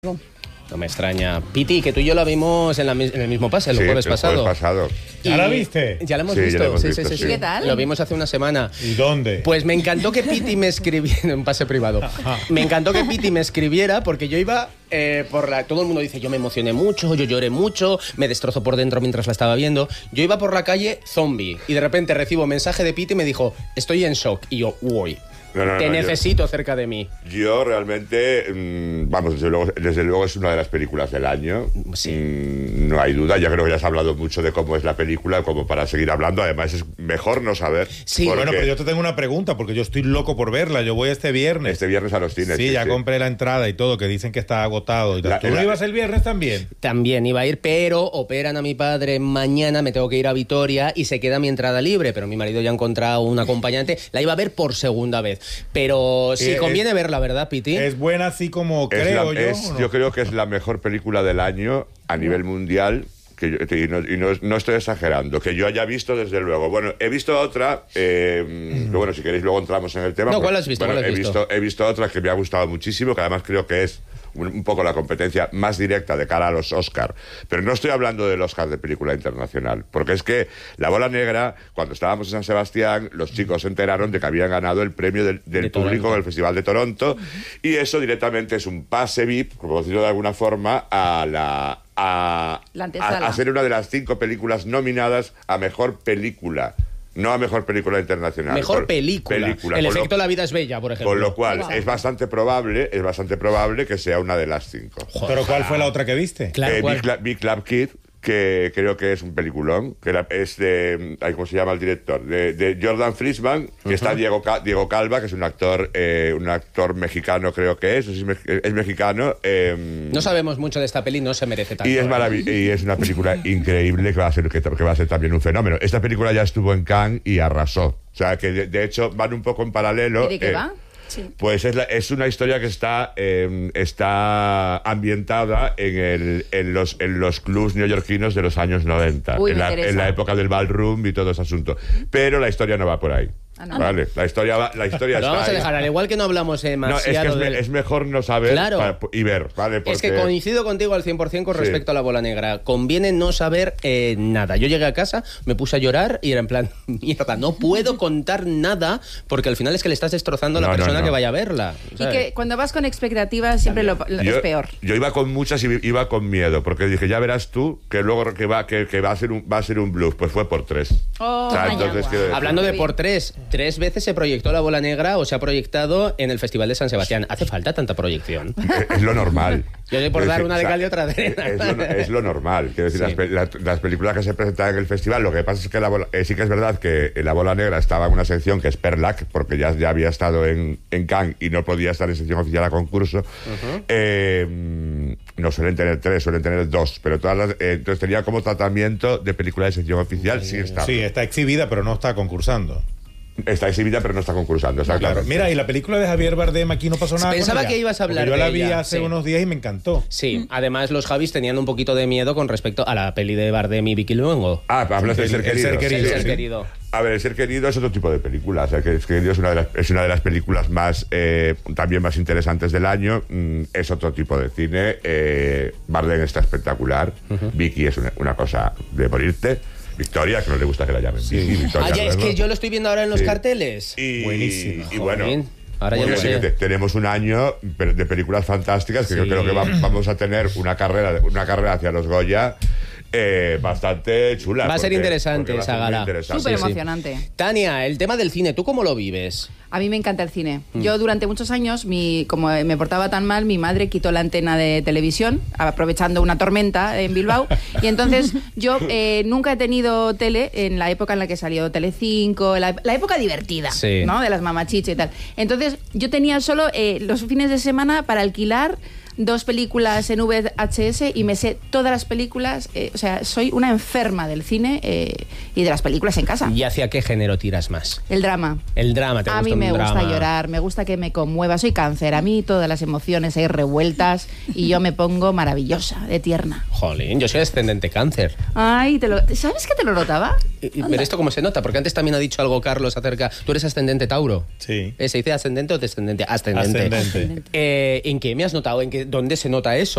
No me extraña. Piti, que tú y yo la vimos en el mismo pase, el jueves pasado. El jueves pasado. ¿Ya la viste? Ya la hemos Sí, visto. ya la hemos Sí. visto. ¿Qué tal? Lo vimos hace una semana. ¿Y dónde? Pues me encantó que Piti me escribiera en un pase privado. Me encantó que Piti me escribiera porque yo iba todo el mundo dice, yo me emocioné mucho, yo lloré mucho, me destrozó por dentro mientras la estaba viendo. Yo iba por la calle zombie y de repente recibo un mensaje de Piti y me dijo, estoy en shock. Y yo, uy. Te necesito cerca de mí. Yo realmente, vamos, desde luego es una de las películas del año. Sí. No hay duda, ya creo que ya has hablado mucho de cómo es la película, como para seguir hablando. Además es mejor no saber. Sí. Bueno, pero yo te tengo una pregunta, porque yo estoy loco por verla. Yo voy este viernes. Este viernes a los cines. Sí, ya compré la entrada y todo, que dicen que está agotado. Y ¿Tú no ibas el viernes también? También iba a ir, pero operan a mi padre mañana, me tengo que ir a Vitoria y se queda mi entrada libre, pero mi marido ya ha encontrado un acompañante. La iba a ver por segunda vez. Pero sí conviene verla, ¿verdad, Piti? Es buena así como creo yo. ¿O no? Yo creo que es la mejor película del año a nivel mundial. No estoy exagerando, que yo haya visto desde luego. Bueno, he visto otra, pero bueno, si queréis luego entramos en el tema. No, ¿cuál has visto? Bueno, ¿Cuál has visto? He visto otra que me ha gustado muchísimo, que además creo que es un poco la competencia más directa de cara a los Oscar. Pero no estoy hablando del Oscar de película internacional, porque es que La Bola Negra, cuando estábamos en San Sebastián, los chicos se enteraron de que habían ganado el premio del público en el Festival de Toronto, y eso directamente es un pase VIP, como decirlo de alguna forma, a ser una de las 5 películas nominadas a Mejor Película. No a Mejor Película Internacional. Mejor película. El efecto La Vida es Bella, por ejemplo. Con lo cual, es bastante probable que sea una de las 5. ¿Pero cuál fue la otra que viste? Big Club Kid, que creo que es un peliculón, que es de, ¿cómo se llama el director? De Jordan Friesman, que está Diego Calva, que es un actor mexicano, creo que es mexicano. No sabemos mucho de esta peli, no se merece tanto. Y es una película increíble que va a ser también un fenómeno. Esta película ya estuvo en Cannes y arrasó. O sea, que de hecho van un poco en paralelo. ¿Y de qué va? Sí. Pues es una historia que está ambientada en los clubs neoyorquinos de los años 90, en la época del ballroom y todo ese asunto. Pero la historia no va por ahí. Vale, la historia lo está vamos a dejar, al igual que no hablamos demasiado. No, es mejor no saber y ver, ¿vale? Porque... Es que coincido contigo al 100% con respecto a La Bola Negra. Conviene no saber nada. Yo llegué a casa, me puse a llorar y era en plan, mierda, no puedo contar nada porque al final es que le estás destrozando a la persona que vaya a verla, ¿sabes? Y que cuando vas con expectativas siempre es peor. Yo iba con muchas y iba con miedo, porque dije, ya verás tú que luego que va a ser un bluff. Pues fue por 3. Hablando de por 3 veces se proyectó La Bola Negra o se ha proyectado en el Festival de San Sebastián. ¿Hace falta tanta proyección? Es lo normal. Yo doy por dar una de cal y otra de arena. Es lo normal. Quiero decir, sí. Las películas que se presentan en el festival, lo que pasa es que sí que es verdad que La Bola Negra estaba en una sección que es Perlac, porque ya había estado en Cannes y no podía estar en sección oficial a concurso. No suelen tener 3, suelen tener 2, pero entonces tenía como tratamiento de película de sección oficial. Sí, está exhibida, pero no está concursando. Está exhibida, pero no está concursando. Claro. Mira, y la película de Javier Bardem, aquí no pasó nada. Pensaba que ibas a hablar de ella. Yo la vi hace unos días y me encantó. Sí, además los Javis tenían un poquito de miedo con respecto a la peli de Bardem y Vicky Luengo. Hablas de Ser Querido. El Ser Querido. A ver, El Ser Querido es otro tipo de película. O sea, que El Ser Querido es una de las películas más también más interesantes del año. Es otro tipo de cine. Bardem está espectacular. Vicky es una cosa de morirte. Victoria, que no le gusta que la llamen. Sí. Victoria, es que yo lo estoy viendo ahora en los carteles. Buenísimo. Y bueno, ahora ya tenemos un año de películas fantásticas que yo creo que vamos a tener una carrera hacia los Goya bastante chula. Va a ser interesante esa gala. Súper emocionante. Tania, el tema del cine, ¿tú cómo lo vives? A mí me encanta el cine. Yo durante muchos años, como me portaba tan mal, mi madre quitó la antena de televisión, aprovechando una tormenta en Bilbao. Y entonces yo nunca he tenido tele en la época en la que salió Telecinco, la época divertida, ¿no? De las mamachiches y tal. Entonces yo tenía solo los fines de semana para alquilar 2 películas en VHS y me sé todas las películas. O sea, soy una enferma del cine y de las películas en casa. ¿Y hacia qué género tiras más? El drama. El drama, ¿te gusta? A mí me gusta llorar, me gusta que me conmueva. Soy Cáncer, a mí todas las emociones hay revueltas y yo me pongo maravillosa, de tierna. Jolín, yo soy ascendente Cáncer. Ay, ¿sabes que te lo notaba? Pero esto cómo se nota, porque antes también ha dicho algo Carlos acerca... ¿Tú eres ascendente Tauro? Sí. ¿Se dice ascendente o descendente? Ascendente. Ascendente. ¿En qué me has notado? ¿Dónde se nota eso?